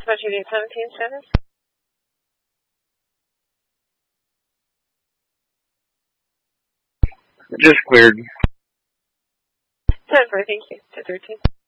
Dispatch Unit 17 status. Just cleared. 10-4, thank you. 213.